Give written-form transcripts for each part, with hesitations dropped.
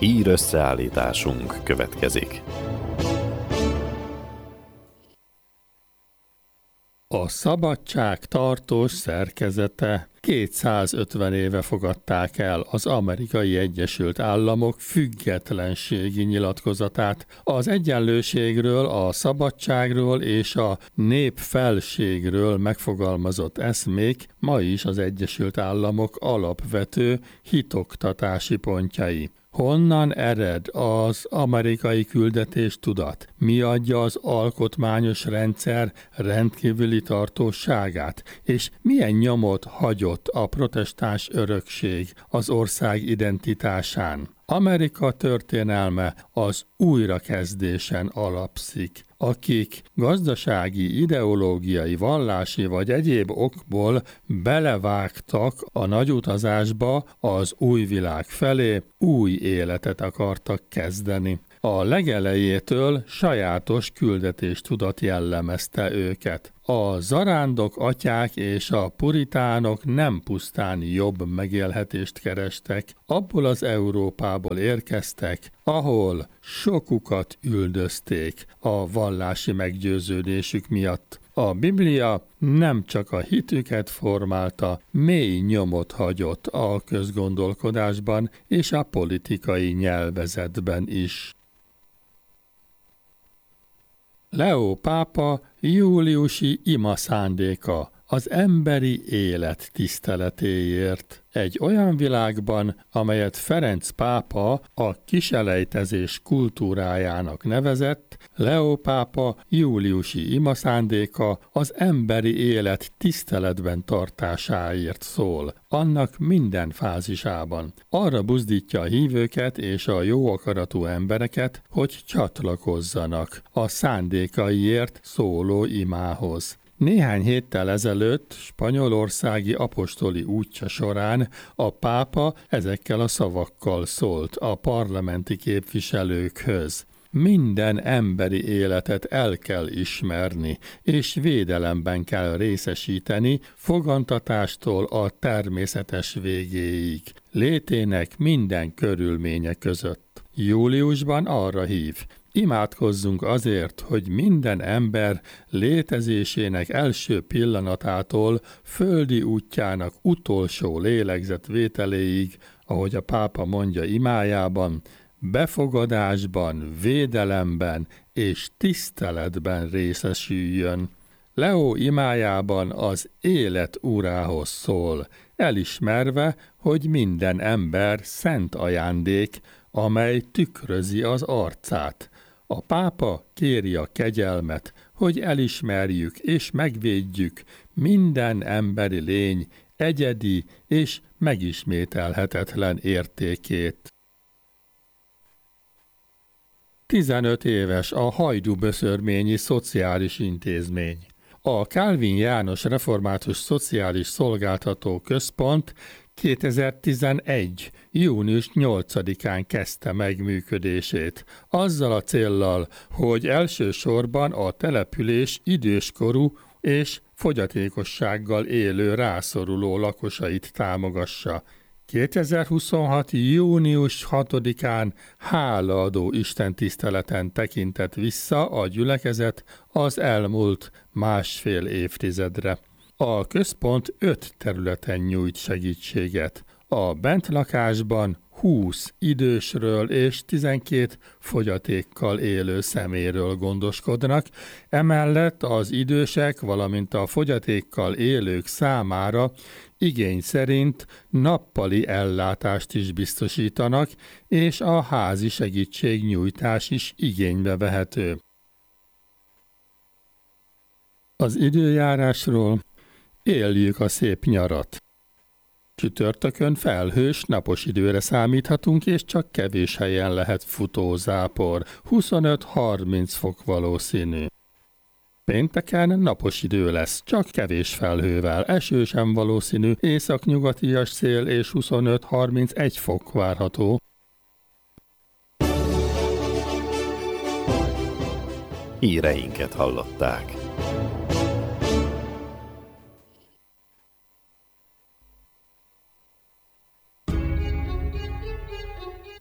Hír összeállításunk következik. A szabadság tartós szerkezete 250 éve fogadták el az Amerikai Egyesült Államok függetlenségi nyilatkozatát. Az egyenlőségről, a szabadságról és a népfelségről megfogalmazott eszmék ma is az Egyesült Államok alapvető hitoktatási pontjai. Honnan ered az amerikai küldetéstudat? Mi adja az alkotmányos rendszer rendkívüli tartóságát? És milyen nyomot hagyott a protestáns örökség az ország identitásán? Amerika történelme az újrakezdésen alapszik. Akik gazdasági, ideológiai, vallási vagy egyéb okból belevágtak a nagyutazásba az új világ felé, új életet akartak kezdeni. A legelejétől sajátos küldetéstudat jellemezte őket. A zarándok atyák és a puritánok nem pusztán jobb megélhetést kerestek, abból az Európából érkeztek, ahol sokukat üldözték a vallási meggyőződésük miatt. A Biblia nem csak a hitüket formálta, mély nyomot hagyott a közgondolkodásban és a politikai nyelvezetben is. Leó pápa júliusi ima szándéka az emberi élet tiszteletéért. Egy olyan világban, amelyet Ferenc pápa a kiselejtezés kultúrájának nevezett, Leó pápa júliusi ima szándéka az emberi élet tiszteletben tartásáért szól, annak minden fázisában. Arra buzdítja a hívőket és a jó akaratú embereket, hogy csatlakozzanak a szándékaiért szóló imához. Néhány héttel ezelőtt spanyolországi apostoli útja során a pápa ezekkel a szavakkal szólt a parlamenti képviselőkhöz. Minden emberi életet el kell ismerni, és védelemben kell részesíteni fogantatástól a természetes végéig, létének minden körülménye között. Júliusban arra hív: imádkozzunk azért, hogy minden ember létezésének első pillanatától földi útjának utolsó lélegzetvételéig, ahogy a pápa mondja imájában, befogadásban, védelemben és tiszteletben részesüljön. Leó imájában az élet urához szól, elismerve, hogy minden ember szent ajándék, amely tükrözi az arcát. A pápa kéri a kegyelmet, hogy elismerjük és megvédjük minden emberi lény egyedi és megismételhetetlen értékét. 15 éves a Hajdúböszörményi Szociális Intézmény. A Kálvin János Református Szociális Szolgáltató Központ 2011. június 8-án kezdte meg működését, azzal a céllal, hogy elsősorban a település időskorú és fogyatékossággal élő rászoruló lakosait támogassa. 2026. június 6-án hálaadó istentiszteleten tekintett vissza a gyülekezet az elmúlt másfél évtizedre. A központ 5 területen nyújt segítséget. A bentlakásban 20 idősről és 12 fogyatékkal élő személyről gondoskodnak, emellett az idősek, valamint a fogyatékkal élők számára igény szerint nappali ellátást is biztosítanak, és a házi segítségnyújtás is igénybe vehető. Az időjárásról: éljük a szép nyarat. Csütörtökön felhős, napos időre számíthatunk, és csak kevés helyen lehet futózápor, 25-30 fok valószínű. Pénteken napos idő lesz, csak kevés felhővel, eső sem valószínű, északnyugatias szél és 25-31 fok várható. Híreinket hallották.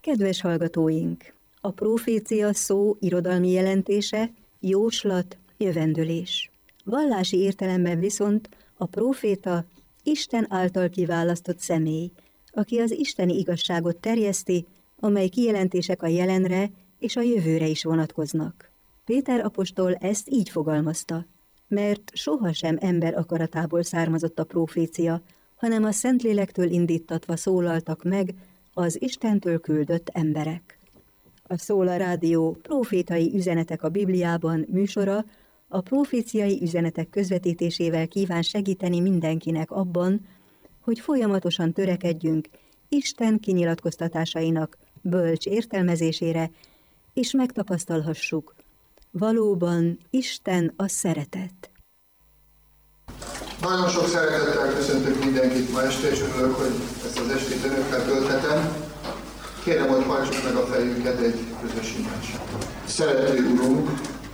Kedves hallgatóink! A profécia szó irodalmi jelentése jóslat, jövendőlés. Vallási értelemben viszont a próféta Isten által kiválasztott személy, aki az isteni igazságot terjeszti, amely kijelentések a jelenre és a jövőre is vonatkoznak. Péter apostol ezt így fogalmazta, mert sohasem ember akaratából származott a profécia, hanem a Szentlélektől indítatva szólaltak meg az Istentől küldött emberek. A Szóla Rádió Profétai üzenetek a Bibliában műsora a proféciai üzenetek közvetítésével kíván segíteni mindenkinek abban, hogy folyamatosan törekedjünk Isten kinyilatkoztatásainak bölcs értelmezésére, és megtapasztalhassuk, valóban Isten a szeretet. Nagyon sok szeretettel köszöntök mindenkit ma este, és örülök, hogy ezt az estét önökkel tölthetem. Kérem, hogy hajtsuk meg a fejünket egy közös imádságra. Szerető Urunk,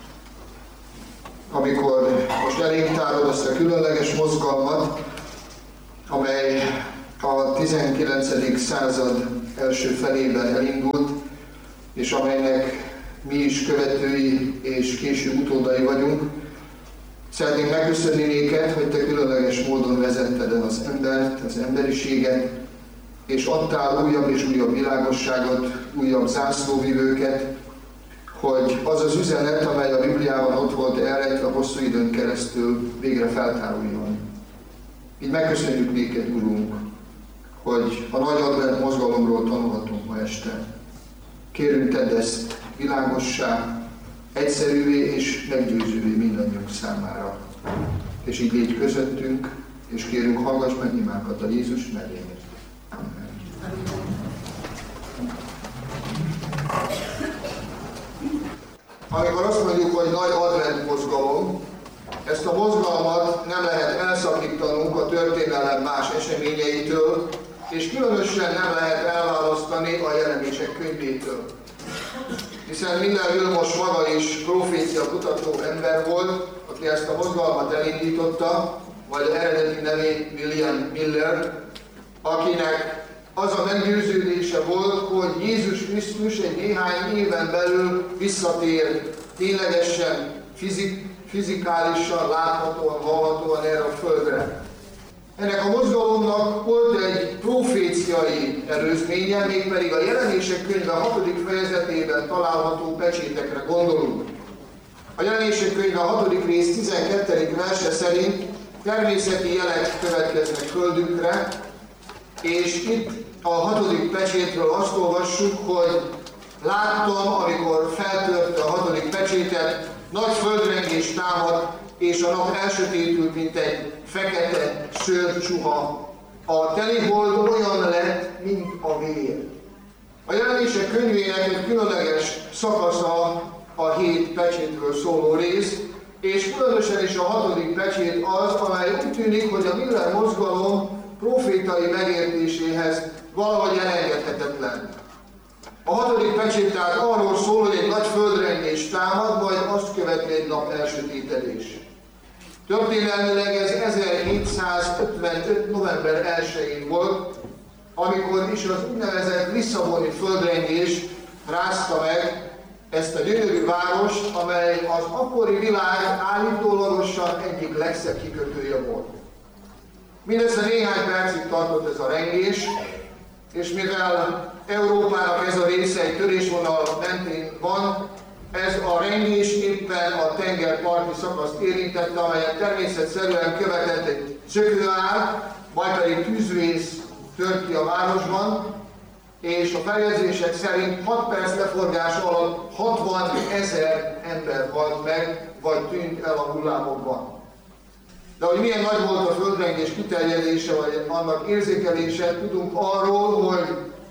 amikor most elénk tárod azt a különleges mozgalmat, amely a 19. század első felében elindult, és amelynek mi is követői és később utódai vagyunk, szeretnénk megköszönni néked, hogy te különleges módon vezetted el az embert, az emberiséget, és adtál újabb és újabb világosságot, újabb zászlóvivőket, hogy az az üzenet, amely a Bibliában ott volt elrejtve hosszú időn keresztül, végre feltáruljon. Így megköszönjük néked, Urunk, hogy a nagy advent mozgalomról tanulhatunk ma este. Kérünk, tedd ezt világossá, egyszerűvé és meggyőzővé mindannyiunk számára. És így légy közöttünk, és kérünk, hallgass meg imákat a Jézus nevén. Amen. Amikor azt mondjuk, hogy nagy advent mozgalom, ezt a mozgalmat nem lehet elszakítanunk a történelem más eseményeitől, és különösen nem lehet elválasztani a jelenések könyvétől. Hiszen Miller Vilmos maga is profécia kutató ember volt, aki ezt a mozgalmat elindította, vagy eredeti nevét William Miller, akinek az a meggyőződése volt, hogy Jézus Krisztus egy néhány éven belül visszatér ténylegesen, fizikálisan, láthatóan, hallhatóan erre a földre. Ennek a mozgalomnak volt egy proféciai előzménye, mégpedig a Jelenések könyve 6. fejezetében található pecsétekre gondolunk. A Jelenések könyve 6. rész 12. verse szerint természeti jelek következnek földünkre, és itt a 6. pecsétről azt olvassuk, hogy láttam, amikor feltörte a 6. pecsétet, nagy földrengés támad, és a nap elsötétült, mint egy fekete szőrcsuha. A telihold olyan lett, mint a vér. A Jelenések könyvének egy különleges szakasza a 7 pecsétről szóló rész, és különösen is a 6. pecsét az, amely úgy tűnik, hogy a Miller mozgalom profétai megértéséhez valahogy elengedhetetlen. A 6. pecsét tehát arról szól, hogy egy nagy földrengés támad, majd azt követi egy nap elsötétedés. Történelmileg ez 1755. november 1-én volt, amikor is az úgynevezett lisszaboni földrengés rázta meg ezt a gyönyörű várost, amely az akkori világ állítólagosan egyik legszebb kikötője volt. Mindössze néhány percig tartott ez a rengés, és mivel Európának ez a része egy törésvonal mentén van, ez a rengés éppen a tengerparti szakaszt érintette, amelyet természetszerűen követett egy szökőár, majd pedig tűzvész tört ki a városban, és a feljegyzések szerint 6 perc leforgás alatt 60 000 ember halt meg, vagy tűnt el a hullámokban. De hogy milyen nagy volt a földrengés kiterjedése, vagy annak érzékelése, tudunk arról, hogy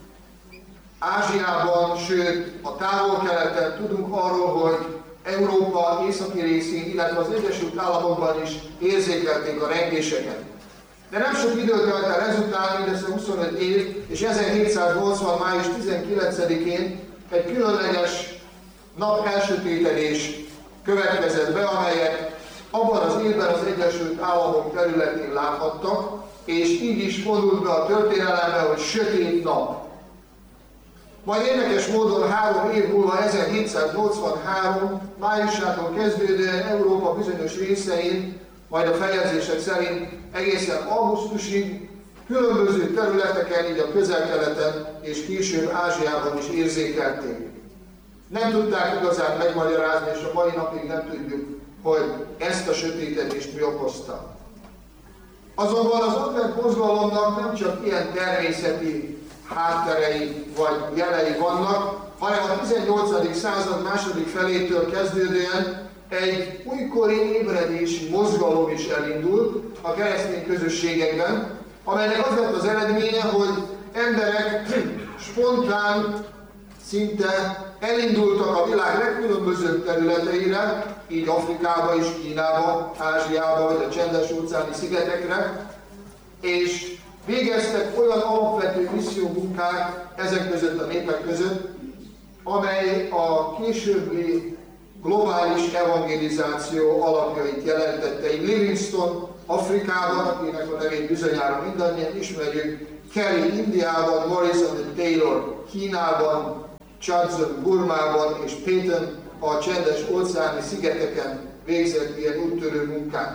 Ázsiában, sőt a Távol-Keleten tudunk arról, hogy Európa északi részén, illetve az Egyesült Államokban is érzékelték a rengéseket. De nem sok időt telt el ezután, mindössze 25 év, és 1780. május 19-én egy különleges nap elsötétedés következett be, amelyet abban az évben az Egyesült Államok területén láthattak, és így is fordult be a történelembe, hogy sötét nap. Majd érdekes módon 3 év múlva, 1783 májusától kezdődően Európa bizonyos részein, majd a feljegyzések szerint egészen augusztusig különböző területeken, így a Közel-Keleten és később Ázsiában is érzékelték. Nem tudták igazán megmagyarázni, és a mai napig nem tudjuk, hogy ezt a sötétedést mi okozta. Azonban az advent mozgalomnak nem csak ilyen természeti hátterei vagy jelei vannak, hanem a 18. század második felétől kezdődően egy újkori ébredési mozgalom is elindult a keresztény közösségekben, amelynek az lett az eredménye, hogy emberek spontán, szinte elindultak a világ legkülönbözőbb területeire, így Afrikába is, Kínába, Ázsiába, vagy a Csendes-óceáni szigetekre, és végeztek olyan alapvető missziómunkát ezek között a népek között, amely a későbbi globális evangelizáció alapjait jelentette. Így Livingstone Afrikában, akinek a nevét bizonyára mindannyian ismerjük, Kelly Indiában, Morrison and Taylor Kínában, Chadson Burmában és Peyton a Csendes-óceáni szigeteken végzett ilyen úttörő munkát.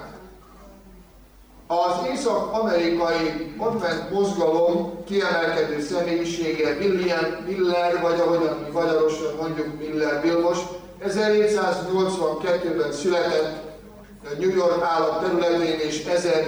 Az észak-amerikai advent mozgalom kiemelkedő személyisége William Miller, vagy ahogyan mi magyarosan mondjuk Miller Vilmos, 1782-ben született New York állam területén, és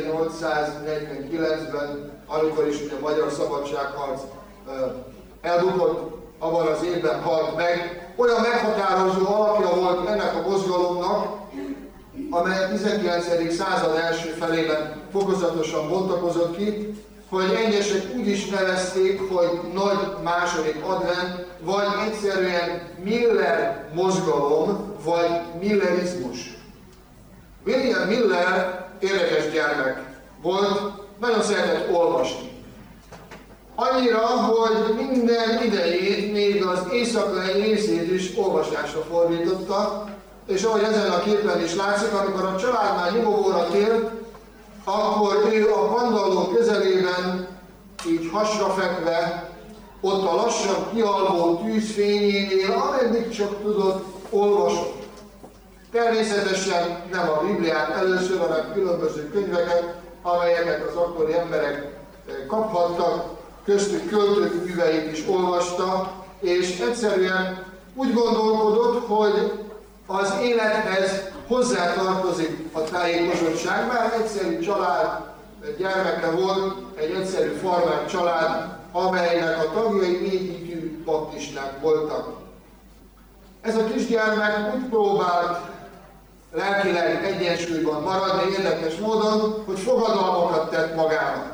1849-ben, amikor is ugye a magyar szabadságharc elbukott, abban az évben halt meg. Olyan meghatározó alapja volt ennek a mozgalomnak, amely a 19. század első felében fokozatosan bontakozott ki, hogy egyesek úgy is nevezték, hogy nagy második advent, vagy egyszerűen Miller mozgalom, vagy millerizmus. William Miller érdekes gyermek volt, nagyon szeretett olvasni. Annyira, hogy minden idejét, még az éjszakai részét is olvasásra fordította, és ahogy ezen a képen is látszik, amikor a családnál nyugovóra tért, akkor ő a kandalló közelében, így hasra fekve, ott a lassan kialvó tűzfényénél, ameddig csak tudott, olvasott. Természetesen nem a Bibliát először, hanem különböző könyveket, amelyeket az akkori emberek kaphattak, köztük költők műveit is olvasta, és egyszerűen úgy gondolkodott, hogy az élethez hozzátartozik a tájékozottság, mert egyszerű család gyermeke volt, egy egyszerű farmer család, amelynek a tagjai 4 hitű baptisták voltak. Ez a kisgyermek úgy próbált lelkileg egyensúlyban maradni érdekes módon, hogy fogadalmakat tett magának.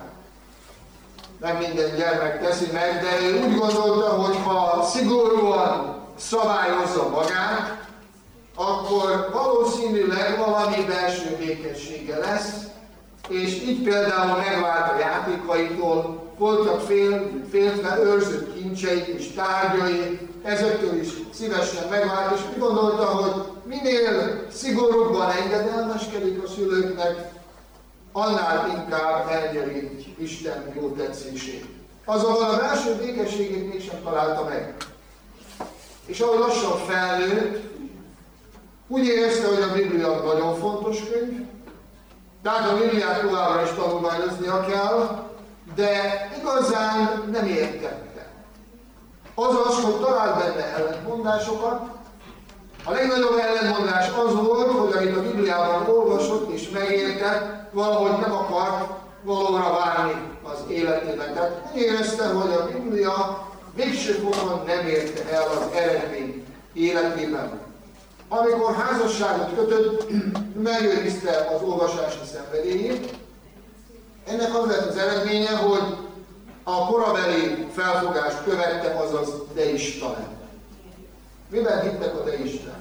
Nem minden gyermek teszi meg, de ő úgy gondolta, hogy ha szigorúan szabályozza magát, akkor valószínűleg valami belső békessége lesz, és így például megvált a játékaitól, voltak féltve őrzött kincsei és tárgyai, ezektől is szívesen megvált, és úgy gondolta, hogy minél szigorúbban engedelmeskedik a szülőknek, annál inkább elnyeri Isten jó tetszését. Azonban a belső békességét mégsem találta meg. És ahogy lassan felnőtt, úgy érezte, hogy a Biblia nagyon fontos könyv, tehát a Bibliát továbbra is tanulmányoznia kell, de igazán nem értette. Azaz, hogy talált benne ellentmondásokat. A legnagyobb ellentmondás az volt, hogy amit a Bibliában olvasott és megértett, valahogy nem akart valóra várni az életében. Tehát úgy érezte, hogy a Biblia végső fokon nem érte el az eredményt életében. Amikor házasságot kötött, megőrizte az olvasási szenvedélyét. Ennek az lett az eredménye, hogy a korabeli felfogást követte, azaz deista lett. Miben hittek a deisták?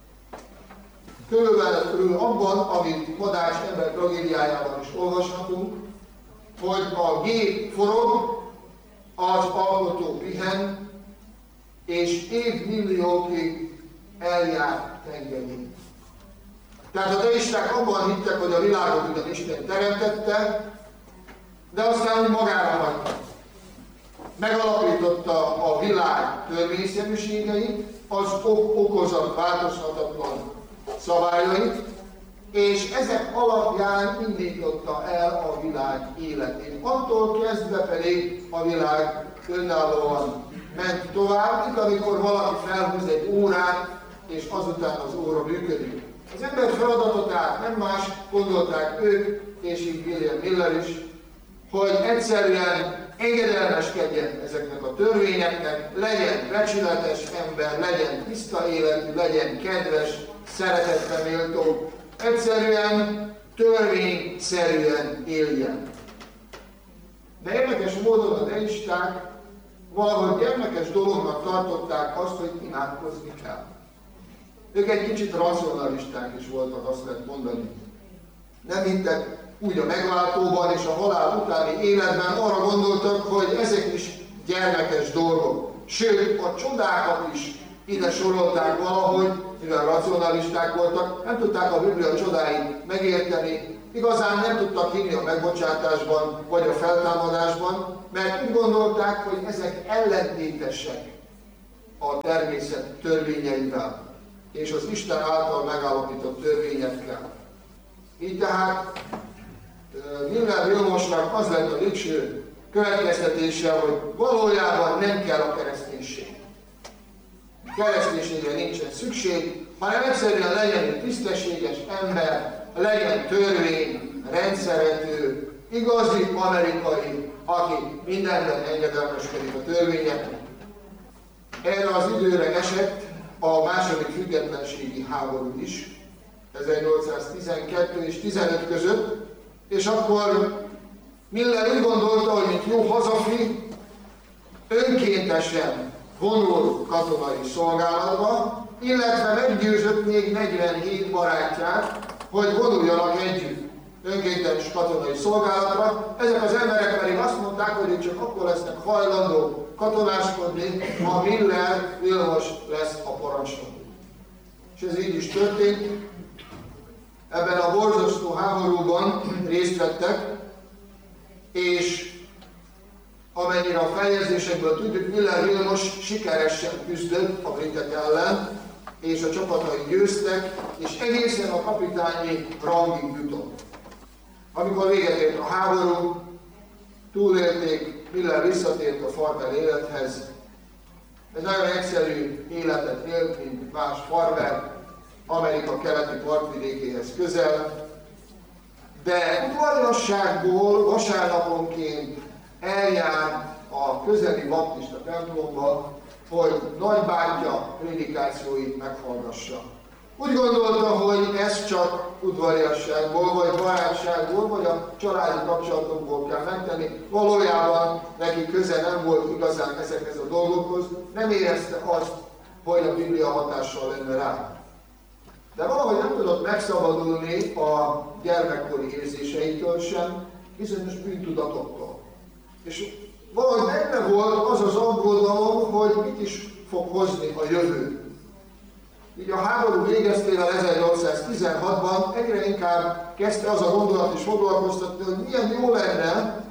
Körülbelül abban, amit Kodács ember tragédiájában is olvashatunk, hogy a gép forog, az alkotó pihen, és évmilliókig eljár tengerén. Tehát a deisták abban hittek, hogy a világot ugyan Isten teremtette, de aztán úgy magára hagyta. megalapította a világ törvényszerűségeit, az okozat változhatatlan szabályait, és ezek alapján indította el a világ életét. Attól kezdve pedig a világ önállóan ment tovább, mint amikor valaki felhúz egy órát, és azután az óra működik. Az ember feladatot tehát nem más, gondolták ők, és így William Miller is, hogy egyszerűen engedelmeskedjen ezeknek a törvényeknek, legyen becsületes ember, legyen tiszta életű, legyen kedves, szeretetre méltó, egyszerűen törvényszerűen éljen. De érdekes módon a deisták valahogy gyermekes dolognak tartották azt, hogy imádkozni kell. Ők egy kicsit racionalisták is voltak, azt lehet mondani. Nem hittek úgy a megváltóban és a halál utáni életben, arra gondoltak, hogy ezek is gyermekes dolgok. Sőt, a csodákat is ide sorolták valahogy, mivel racionalisták voltak, nem tudták a Biblia csodáit megérteni, igazán nem tudtak hinni a megbocsátásban vagy a feltámadásban, mert úgy gondolták, hogy ezek ellentétesek a természet törvényeivel és az Isten által megállapított törvényekkel. Így tehát Miller Vilmosnak az lett a végső következtetése, hogy valójában nem kell a kereszténység. Kereszténységre nincsen szükség, hanem egyszerűen legyen egy tisztességes ember, legyen törvény, rendszerető, igazi amerikai, aki mindenben engedelmeskedik a törvényeknek. Erre az időre esett a második függetlenségi háború is, 1812 és 15 között, és akkor Miller úgy gondolta, hogy mint jó hazafi, önkéntesen vonul katonai szolgálatba, illetve meggyőzött még 47 barátját, hogy vonuljanak együtt önkéntes katonai szolgálatra. Ezek az emberek pedig azt mondták, hogy ők csak akkor lesznek hajlandó katonáskodni, ha Miller Vilmos lesz a parancsnok. És ez így is történt. Ebben a borzasztó háborúban részt vettek, és amennyire a feljegyzésekből tudjuk, Miller Vilmos sikeresen küzdött a britek ellen, és a csapatai győztek, és egészen a kapitányi rangig jutott. Amikor véget ért a háború, túlélték, Miller visszatért a farmer élethez. Ez nagyon egyszerű életet élt, mint más farmer, Amerika keleti partvidékéhez közel, de udvariasságból vasárnaponként eljár a közeli baptista templomba, hogy nagybátyja prédikációit meghallgassa. Úgy gondolta, hogy ez csak udvariasságból, vagy barátságból, vagy a családi kapcsolatokból kell megtenni. Valójában neki köze nem volt igazán ezekhez a dolgokhoz, nem érezte azt, hogy a Biblia hatással lenne rá. De valahogy nem tudott megszabadulni a gyermekkori érzéseitől sem, bizonyos bűntudatoktól. És valahogy benne volt az az aggodalom, hogy mit is fog hozni a jövő. Így a háború végeztével 1816-ban egyre inkább kezdte az a gondolat is foglalkoztatni, hogy milyen jó lenne,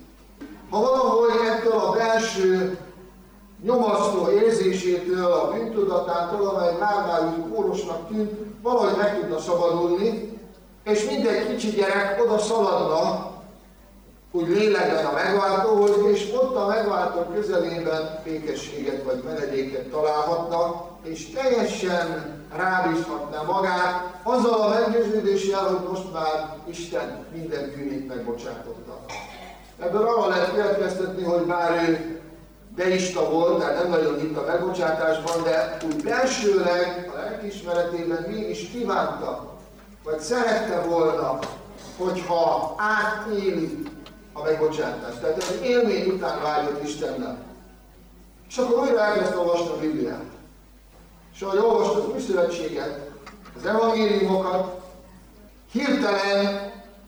ha valahogy ettől a belső nyomasztó érzésétől, a bűntudatától, amely már úgy kórosnak tűnt, valahogy meg tudna szabadulni, és minden kicsi gyerek oda szaladna, úgy lélekben a megváltóhoz, és ott a megváltó közelében békességet vagy menedéket találhatna, és teljesen rábízhatná magát azzal a meggyőződéssel, hogy most már Isten minden bűnét megbocsátotta. Ebből arra lehet következtetni, hogy bár ő deista volt, tehát nem nagyon hitt a megbocsátásban, de úgy belsőleg a lelkiismeretében mégis kívánta, vagy szerette volna, hogyha átéli a megbocsátást. Tehát az élmény után vágyott Istennel. És akkor újra elkezdte olvasni a Bibliát. És ahogy olvasta az Új Szövetséget, az evangéliumokat, hirtelen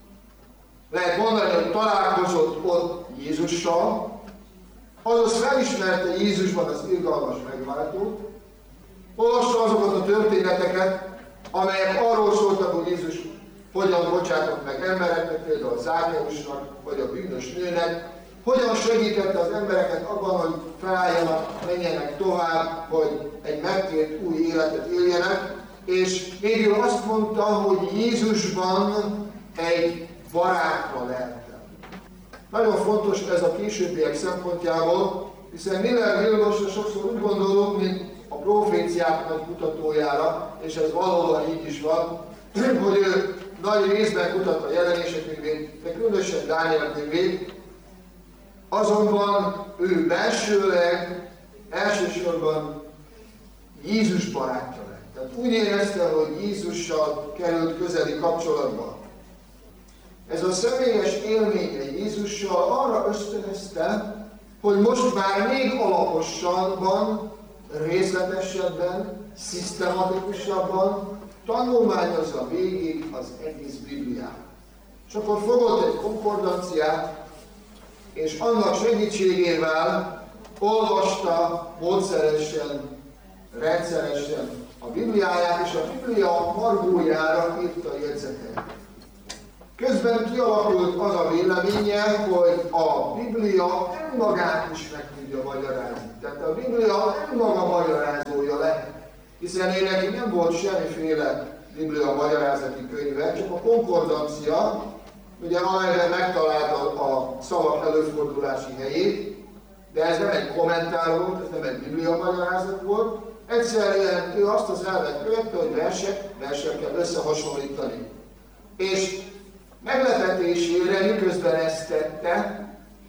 lehet mondani, hogy találkozott ott Jézussal, azaz felismerte Jézusban az irgalmas megváltót, olvasta azokat a történeteket, amelyek arról szóltak, hogy Jézus hogyan bocsátott meg embereknek, például Zákeusnak, vagy a bűnös nőnek, hogyan segítette az embereket abban, hogy felálljanak, menjenek tovább, hogy egy megtért új életet éljenek, és végül azt mondta, hogy Jézusban egy barátra leltem. Nagyon fontos ez a későbbiek szempontjából, hiszen Miller Vilmosra sokszor úgy gondolunk, mint a proféciák nagy kutatójára, és ez valóban így is van, hogy ő nagy részben kutatta a Jelenések könyvét, de különösen Dániel könyvét, azonban ő belsőleg elsősorban Jézus barátja lett. Tehát úgy érezte, hogy Jézussal került közeli kapcsolatba. Ez a személyes élménye Jézussal arra ösztönözte, hogy most már még alaposabban, részletesebben, szisztematikusabban tanulmányozza végig az egész Bibliát. És akkor fogott egy konkordanciát, és annak segítségével olvasta módszeresen, rendszeresen a Bibliáját, és a Biblia margójára írta a jegyzeteket. Közben kialakult az a véleménye, hogy a Biblia önmagát is meg tudja magyarázni. Tehát a Biblia önmaga magyarázója lehet. Hiszen én neki nem volt semmiféle Biblia magyarázati könyve, csak a konkordancia, ugye amelyben megtalálta a szavak előfordulási helyét, de ez nem egy kommentár volt, ez nem egy Biblia magyarázat volt. Egyszerűen ő azt az elvet követte, hogy versekkel összehasonlítani. És meglepetésére, miközben ezt tette,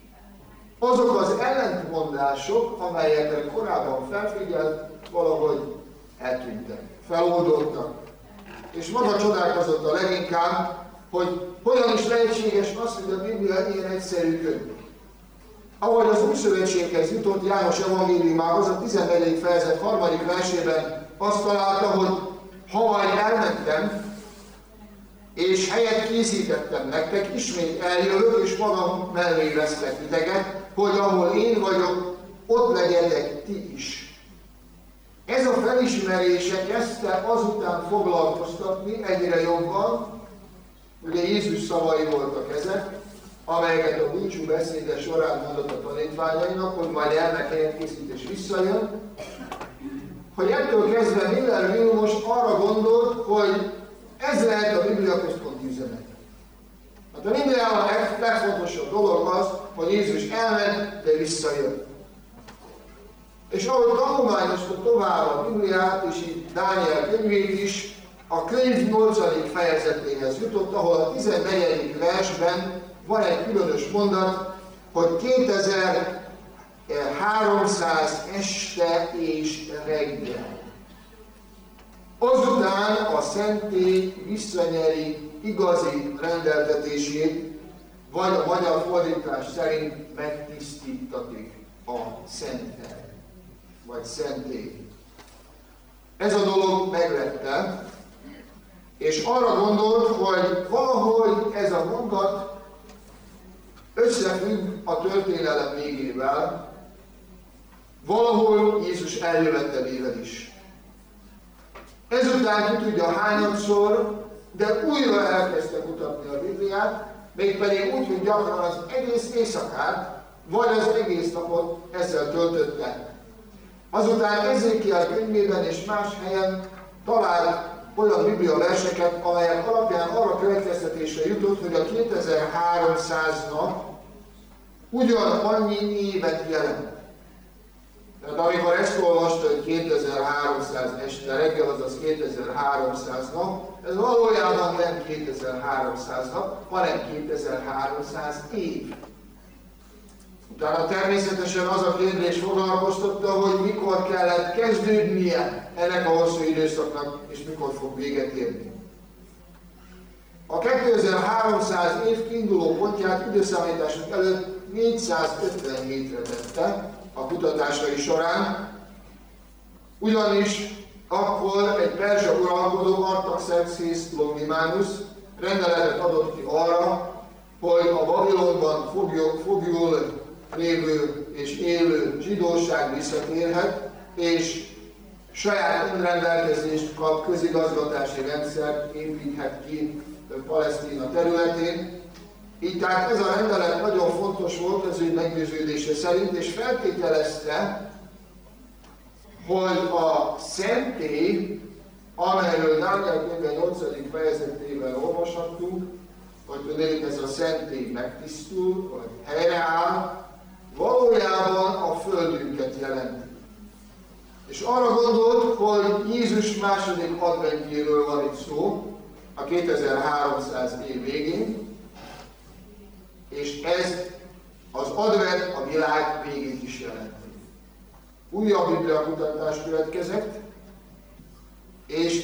azok az ellentmondások, amelyekre korábban felfigyelt, valahogy eltűntek, feloldottak. És maga csodálkozott a leginkább, hogy hogyan is lehetséges az, hogy a Biblia ilyen egyszerű könyv. Ahogy az Új Szövetséghez jutott János evangéliumához, a 14. fejezet 3. versében azt találta, hogy ha majd elmentem, és helyet készítettem nektek, ismét eljövök, és magam mellé vesztek titeket, hogy ahol én vagyok, ott legyetek ti is. Ez a felismerése kezdte azután foglalkoztatni egyre jobban, ugye Jézus szavai voltak ezek, amelyeket a búcsú beszéde során mondott a tanítványainak, hogy majd elmegy helyet készít és visszajön, hogy ettől kezdve Miller Vilmos arra gondolt, hogy ez lehet a Biblia központi üzenet. Hát a Bibliában a legfontosabb dolog az, hogy Jézus elment, de visszajön. És ahogy tanulmányozta tovább a Bibliát, és így Dániel könyvét is, a könyv 8. fejezetéhez jutott, ahol a 14. versben van egy különös mondat, hogy 2300 este és reggel. Azután a szentély visszanyeri igazi rendeltetését, vagy a magyar fordítás szerint megtisztítatik a szenthely, vagy szentély. Ez a dolog meglepte, és arra gondolt, hogy valahogy ez a mondat összefügg a történelem végével, valahol Jézus eljövetelével is. Ezután ki tudja hányadszor, de újra elkezdte kutatni a Bibliát, mégpedig úgy, hogy gyakran az egész éjszakát, vagy az egész napot ezzel töltötte. Azután Ezékiel könyvében és más helyen talált olyan Biblia verseket, amelyek alapján arra következtetésre jutott, hogy a 2300 nap ugyanannyi évet jelent. Tehát amikor ezt olvasta, hogy 2300 este reggel, azaz 2300 nap, ez valójában nem 2300 nap, hanem 2300 év. Utána természetesen az a kérdés foglalkoztatta, hogy mikor kellett kezdődnie ennek a hosszú időszaknak, és mikor fog véget érni. A 2300 év kiinduló pontját időszámításunk előtt 457-re tette a kutatásai során, ugyanis akkor egy perzsa uralkodó, Artaxerxes Longimanus rendeletet adott ki arra, hogy a Babilonban fogjul lévő és élő zsidóság visszatérhet, és saját önrendelkezést kap, közigazgatási rendszert építhet ki Palesztina területén, Így tehát ez a rendelet nagyon fontos volt az ő meggyőződése szerint, és feltételezte, hogy a szentély, amelyről Dániel könyve 8. fejezetében olvashattunk, hogy tudnék ez a szentély megtisztul, vagy helyreáll, valójában a földünket jelenti. És arra gondolt, hogy Jézus második adventjéről van itt szó, a 2300 év végén, és ez az advent a világ végét is jelenti. Újabb bibliakutatás következett, és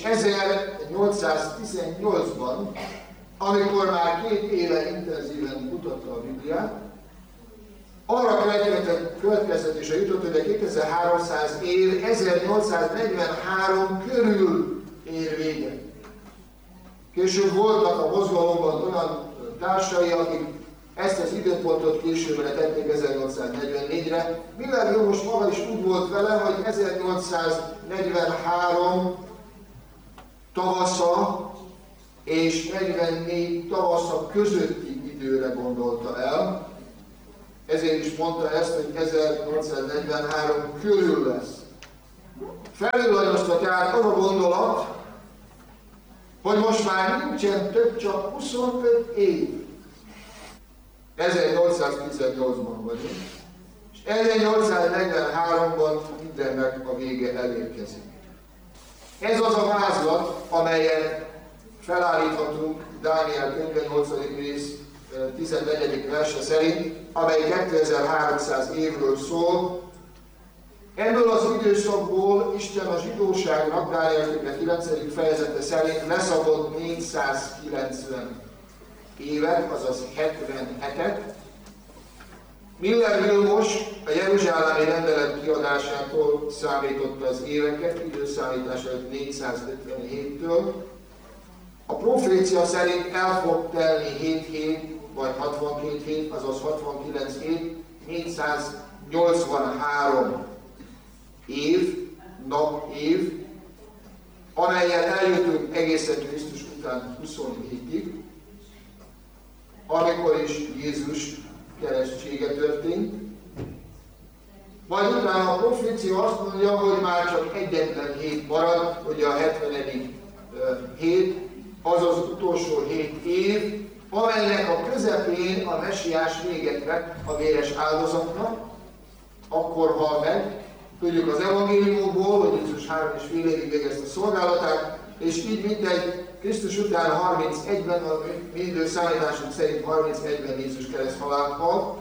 1818-ban, amikor már 2 éve intenzíven kutatta a Bibliát, arra következtetésre jutott, hogy a 2300 év 1843 körül ér véget. Később voltak a mozgalomban olyan társai, akik ezt az időpontot későbbre tették 1844-re. Miller Jómos maga is úgy volt vele, hogy 1843 tavasza és 44 tavasza közötti időre gondolta el. Ezért is mondta ezt, hogy 1843 körül lesz. Felülajozta tehát az a gondolat, hogy most már nincsen több, csak 25 év. 1818-ban vagyunk, és 1843-ban mindennek a vége elérkezik. Ez az a vázlat, amelyen felállíthatunk Dániel könyve 8. rész 14. verse szerint, amely 2300 évről szól. Ebből az időszakból Isten a zsidóságnak, Dániel könyve 9. fejezete szerint leszabott 490 évet, azaz 77-et. Miller Vilmos a jeruzsálemi rendelet kiadásától számította az éveket, időszámítás előtt 457-től. A profécia szerint el fog telni 7 hét, vagy 62 hét, azaz 69 hét, 483 év, napév, amelyen eljutunk egészen Krisztus után 27-ig, amikor is Jézus keresztsége történt. Majd utána a profécia azt mondja, hogy már csak egyetlen hét marad, hogy a 70. hét, az az utolsó 7 év, amelynek a közepén a messiás véget vett a véres áldozatnak, akkor hal meg. Tudjuk az evangéliumokból, hogy Jézus 3,5 évig végezte a szolgálatát, és így mindegy Krisztus után 31-ben, a mi idő számításunk szerint 31-ben Jézus kereszthalált halt.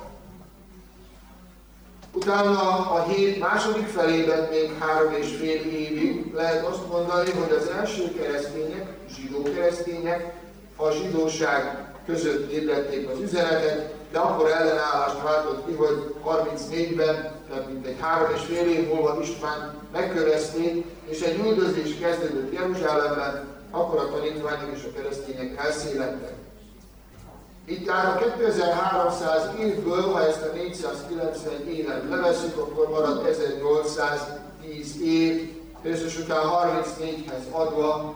Utána a hét második felében még 3,5 évig lehet azt mondani, hogy az első keresztények, zsidó keresztények a zsidóság között hirdették az üzenetet, de akkor ellenállást váltott ki, hogy 34-ben, tehát mintegy 3,5 év múlva István megkörözték, és egy üldözés kezdődött Jeruzsálemben, akkor a tanítványok és a keresztények elszélettek. Itt tehát a 2300 évből, ha ezt a 490 évet leveszünk, akkor marad 1810 év, Krisztus után 34-hez adva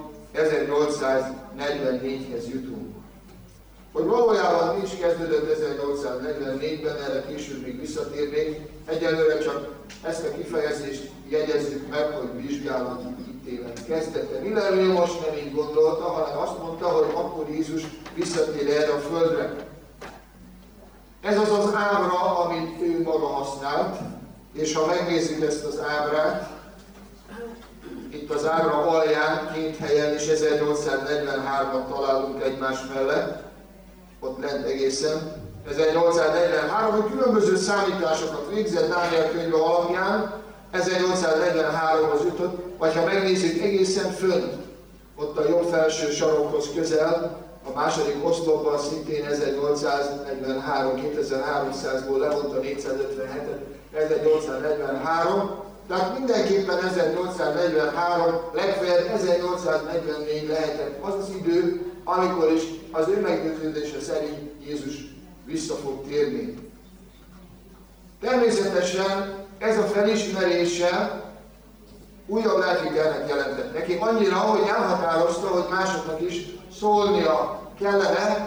1844-hez jutunk. Hogy valójában mi is kezdődött 1844-ben, erre később még visszatérnék, egyelőre csak ezt a kifejezést jegyezzük meg, hogy vizsgálati ítélet kezdete. Miller Vilmos nem így gondolta, hanem azt mondta, hogy akkor Jézus visszatér erre a földre. Ez az az ábra, amit ő maga használt, és ha megnézzük ezt az ábrát, itt az ábra alján, 2 helyen is 1843-at találunk egymás mellett, ott lent egészen. 1843, hogy különböző számításokat végzett Dániel könyve alapján, 1843-hoz jutott, vagy ha megnézzük egészen fönt, ott a jobb felső sarokhoz közel, a második oszlopban szintén 1843, 2300-ból levonta 457-et, 1843, tehát mindenképpen 1843, legfeljebb 1844 lehetett az az idő, amikor is az ő meggyőződése szerint Jézus vissza fog térni. Természetesen ez a felismerése újabb lelkikelnek jelentett neki, annyira, hogy elhatározta, hogy másoknak is szólnia kellene,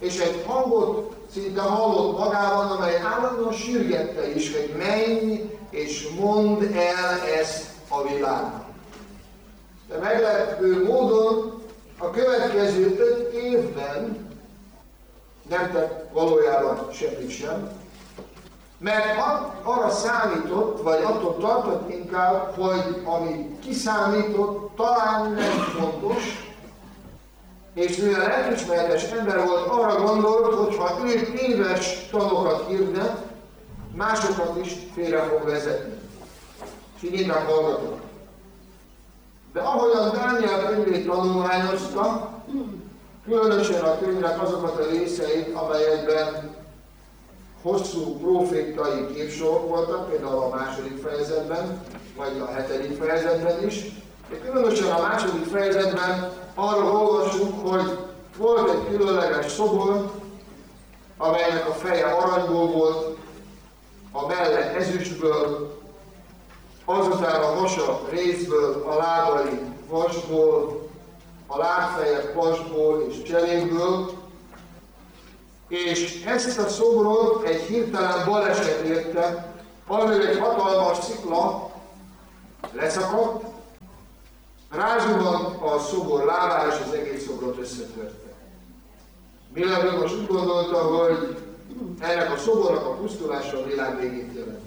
és egy hangot szinte hallott magában, amely állandóan sürgette is, hogy menj és mondd el ezt a világnak. De meglepő módon a következő 5 évben nem tett valójában semmit sem, mert arra számított, vagy attól tartott inkább, hogy ami kiszámított, talán nem fontos, és mivel lelkiismeretes ember volt, arra gondolt, hogy ha ő téves tanokat hirdet, másokat is félre fog vezetni. És így inkább hallgatott. De ahogyan Dániel könyvét tanulmányozta, különösen a könyvnek azokat a részeit, amelyekben hosszú profétai képsorok voltak, például a 2. fejezetben, vagy a 7. fejezetben is, de különösen a 2. fejezetben arról olvasunk, hogy volt egy különleges szobor, amelynek a feje aranyból volt, a melle ezüstből, azután a hasa rézből, a lábai vasból, a lábfejek vasból és cselémből, és ezt a szobrot egy hirtelen baleset érte, amiről egy hatalmas szikla leszakadt, rázuhant a szobor lábára, és az egész szobrot összetörte. Miller most úgy gondolta, hogy ennek a szobornak a pusztulása a világ végét jelent.